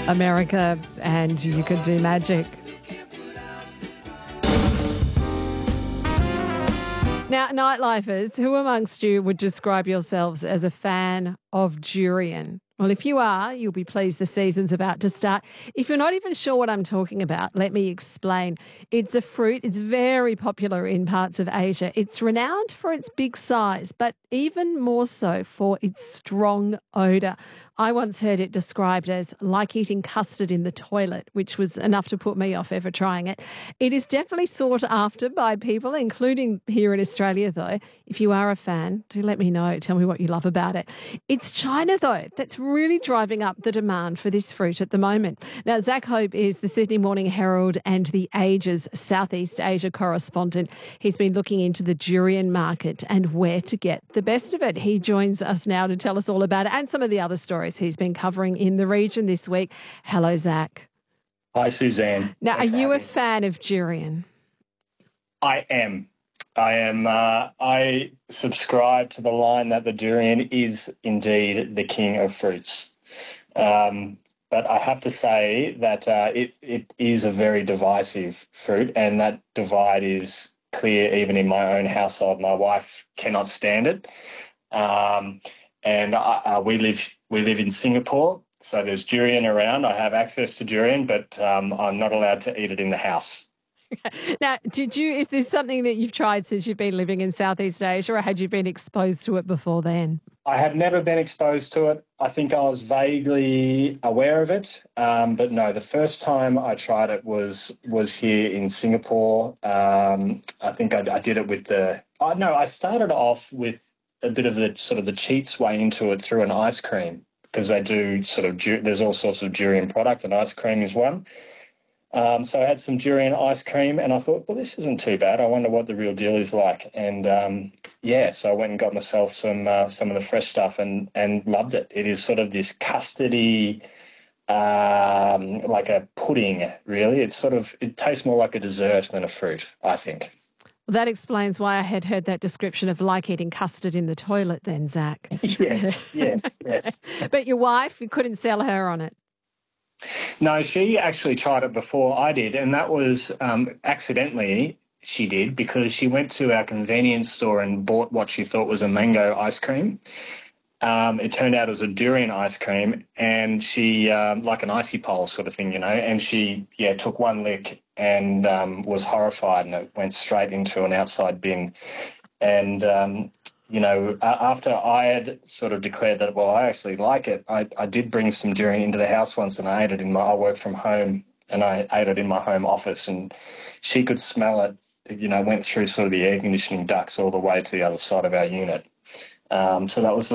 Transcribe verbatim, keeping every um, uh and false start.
America, and you could do magic. Now, nightlifers, who amongst you would describe yourselves as a fan of durian? Well, if you are, you'll be pleased the season's about to start. If you're not even sure what I'm talking about, let me explain. It's a fruit. It's very popular in parts of Asia. It's renowned for its big size, but even more so for its strong odour. I once heard it described as like eating custard in the toilet, which was enough to put me off ever trying it. It is definitely sought after by people, including here in Australia, though. If you are a fan, do let me know. Tell me what you love about it. It's China, though, that's really driving up the demand for this fruit at the moment. Now, Zach Hope is the Sydney Morning Herald and The Age's Southeast Asia correspondent. He's been looking into the durian market and where to get the best of it. He joins us now to tell us all about it and some of the other stories he's been covering in the region this week. Hello, Zach. Hi, Suzanne. Now, Thanks are you a having me. fan of durian? I am. I am. Uh, I subscribe to the line that the durian is indeed the king of fruits. Um, but I have to say that uh, it, it is a very divisive fruit, and that divide is clear even in my own household. My wife cannot stand it. Um, and I, uh, we live we live in Singapore, so there's durian around. I have access to durian, but um, I'm not allowed to eat it in the house. Now, did you? Is this something that you've tried since you've been living in Southeast Asia, or had you been exposed to it before then? I have never been exposed to it. I think I was vaguely aware of it, um, but no, the first time I tried it was was here in Singapore. Um, I think I, I did it with the. Oh, no, I started off with a bit of the sort of the cheats way into it through an ice cream, because they do sort of du- there's all sorts of durian product, and ice cream is one. Um, so I had some durian ice cream, and I thought, well, this isn't too bad. I wonder what the real deal is like. And um, yeah, so I went and got myself some uh, some of the fresh stuff, and and loved it. It is sort of this custardy, um, like a pudding, really. It's sort of it tastes more like a dessert than a fruit, I think. Well, that explains why I had heard that description of like eating custard in the toilet then, Zach. Yes, yes, yes. But your wife, you couldn't sell her on it. No, she actually tried it before I did, and that was um, accidentally she did, because she went to our convenience store and bought what she thought was a mango ice cream. Um, it turned out it was a durian ice cream, and she, um, like an icy pole sort of thing, you know, and she, yeah, took one lick and um, was horrified, and it went straight into an outside bin. And um, you know, a- after I had sort of declared that, well, I actually like it, I, I did bring some durian into the house once, and I ate it in my, I work from home, and I ate it in my home office, and she could smell it, you know, went through sort of the air conditioning ducts all the way to the other side of our unit. Um, so that was